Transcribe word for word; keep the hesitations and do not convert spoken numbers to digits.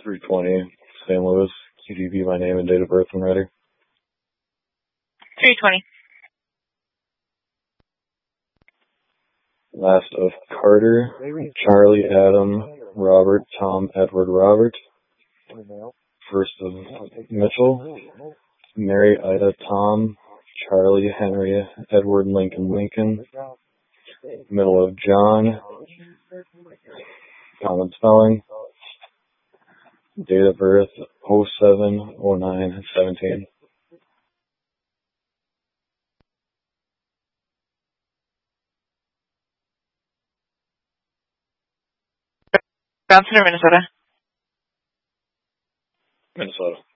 three twenty, Saint Louis, Q D B, my name and date of birth when ready. three twenty. Last of Carter, Charlie, Adam, Robert, Tom, Edward, Robert. First of Mitchell, Mary, Ida, Tom, Charlie, Henry, Edward, Lincoln, Lincoln. Middle of John, common spelling. Date of birth, oh seven oh nine seventeen. Johnson or Minnesota? Minnesota.